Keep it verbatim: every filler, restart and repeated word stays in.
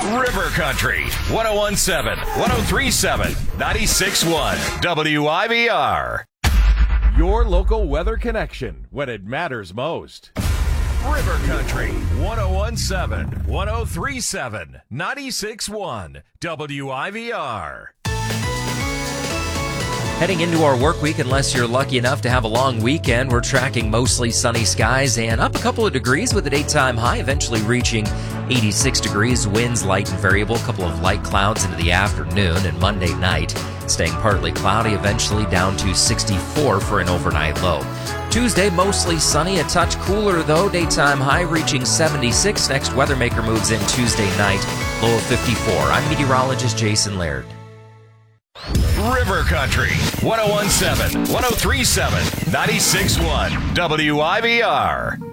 River Country, one oh one point seven, one oh three point seven, ninety-six point one, W I V R. Your local weather connection when it matters most. River Country, one oh one point seven, one oh three point seven, ninety-six point one, W I V R. Heading into our work week, unless you're lucky enough to have a long weekend, we're tracking mostly sunny skies and up a couple of degrees with a daytime high eventually reaching eighty-six degrees. Winds light and variable, a couple of light clouds into the afternoon, and Monday night staying partly cloudy, eventually down to sixty-four for an overnight low. Tuesday, mostly sunny, a touch cooler though, daytime high reaching seventy-six. Next weathermaker moves in Tuesday night, low of fifty-four. I'm meteorologist Jason Laird. River Country, one oh one point seven, one oh three point seven, ninety-six point one, W I V R.